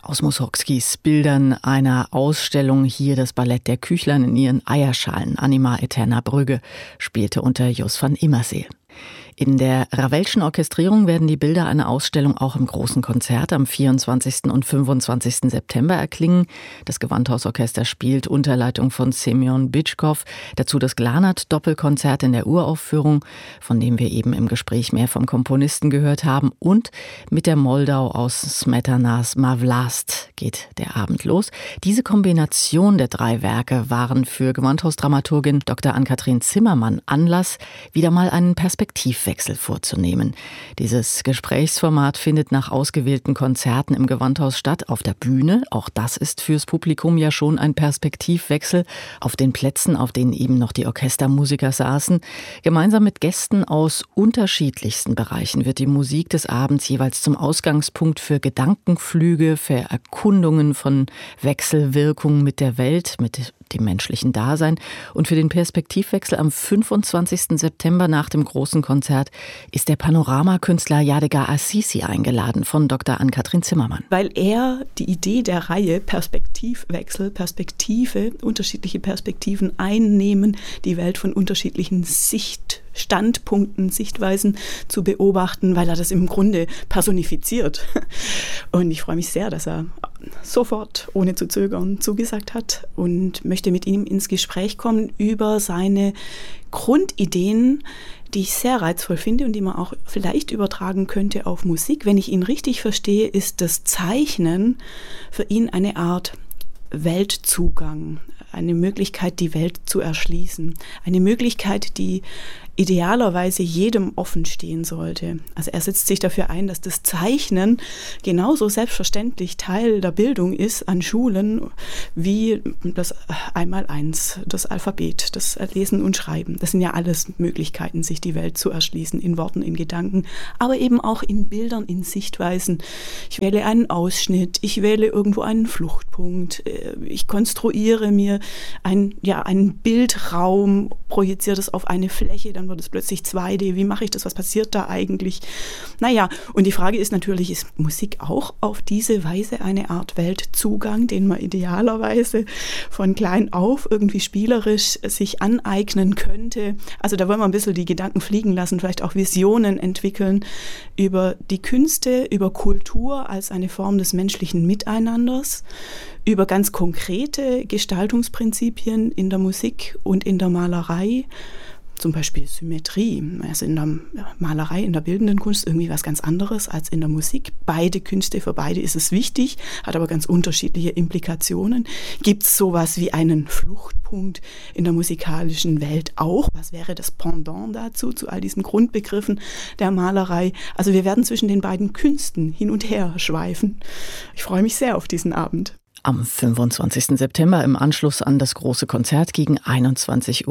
Aus Mussorgskis Bildern einer Ausstellung hier das Ballett der Küchlein in ihren Eierschalen Anima Aeterna Brügge spielte unter Jos van Immerseel. In der Ravelschen Orchestrierung werden die Bilder einer Ausstellung auch im großen Konzert am 24. und 25. September erklingen. Das Gewandhausorchester spielt unter Leitung von Semyon Bitschkow. Dazu das Glanert-Doppelkonzert in der Uraufführung, von dem wir eben im Gespräch mehr vom Komponisten gehört haben. Und mit der Moldau aus Smetanas Ma Vlast geht der Abend los. Diese Kombination der drei Werke waren für Gewandhausdramaturgin Dr. Ann-Kathrin Zimmermann Anlass, wieder mal einen Perspektivwechsel vorzunehmen. Dieses Gesprächsformat findet nach ausgewählten Konzerten im Gewandhaus statt, auf der Bühne. Auch das ist fürs Publikum ja schon ein Perspektivwechsel. Auf den Plätzen, auf denen eben noch die Orchestermusiker saßen. Gemeinsam mit Gästen aus unterschiedlichsten Bereichen wird die Musik des Abends jeweils zum Ausgangspunkt für Gedankenflüge, für Erkundungen von Wechselwirkungen mit der Welt, mit dem menschlichen Dasein. Und für den Perspektivwechsel am 25. September nach dem großen Konzert ist der Panoramakünstler Yadigar Assisi eingeladen von Dr. Ann-Kathrin Zimmermann. Weil er die Idee der Reihe Perspektivwechsel, Perspektive, unterschiedliche Perspektiven einnehmen, die Welt von unterschiedlichen Standpunkten, Sichtweisen zu beobachten, weil er das im Grunde personifiziert. Und ich freue mich sehr, dass er sofort, ohne zu zögern, zugesagt hat und möchte mit ihm ins Gespräch kommen über seine Grundideen, die ich sehr reizvoll finde und die man auch vielleicht übertragen könnte auf Musik. Wenn ich ihn richtig verstehe, ist das Zeichnen für ihn eine Art Weltzugang, eine Möglichkeit, die Welt zu erschließen, eine Möglichkeit, die idealerweise jedem offen stehen sollte. Also er setzt sich dafür ein, dass das Zeichnen genauso selbstverständlich Teil der Bildung ist an Schulen wie das Einmaleins, das Alphabet, das Lesen und Schreiben. Das sind ja alles Möglichkeiten, sich die Welt zu erschließen, in Worten, in Gedanken, aber eben auch in Bildern, in Sichtweisen. Ich wähle einen Ausschnitt, ich wähle irgendwo einen Fluchtpunkt, ich konstruiere mir einen Bildraum, projiziere das auf eine Fläche, dann wird es plötzlich 2D. Wie mache ich das? Was passiert da eigentlich? Naja, und die Frage ist natürlich, ist Musik auch auf diese Weise eine Art Weltzugang, den man idealerweise von klein auf irgendwie spielerisch sich aneignen könnte? Also da wollen wir ein bisschen die Gedanken fliegen lassen, vielleicht auch Visionen entwickeln über die Künste, über Kultur als eine Form des menschlichen Miteinanders, über ganz konkrete Gestaltungsprinzipien in der Musik und in der Malerei, zum Beispiel Symmetrie. Also in der Malerei, in der bildenden Kunst irgendwie was ganz anderes als in der Musik. Beide Künste, für beide ist es wichtig, hat aber ganz unterschiedliche Implikationen. Gibt es sowas wie einen Fluchtpunkt in der musikalischen Welt auch? Was wäre das Pendant dazu, zu all diesen Grundbegriffen der Malerei? Also wir werden zwischen den beiden Künsten hin und her schweifen. Ich freue mich sehr auf diesen Abend. Am 25. September im Anschluss an das große Konzert gegen 21.45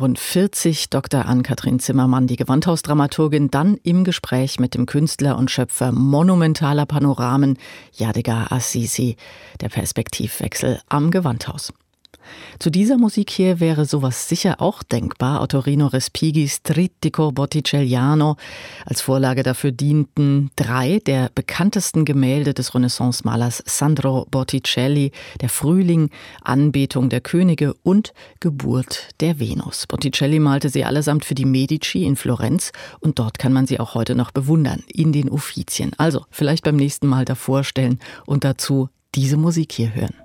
Uhr Dr. Ann-Kathrin Zimmermann, die Gewandhausdramaturgin, dann im Gespräch mit dem Künstler und Schöpfer monumentaler Panoramen Yadigar Assisi, der Perspektivwechsel am Gewandhaus. Zu dieser Musik hier wäre sowas sicher auch denkbar. Ottorino Respigis Trittico Botticelliano. Als Vorlage dafür dienten 3 der bekanntesten Gemälde des Renaissance-Malers Sandro Botticelli: der Frühling, Anbetung der Könige und Geburt der Venus. Botticelli malte sie allesamt für die Medici in Florenz und dort kann man sie auch heute noch bewundern, in den Uffizien. Also vielleicht beim nächsten Mal davor stellen und dazu diese Musik hier hören.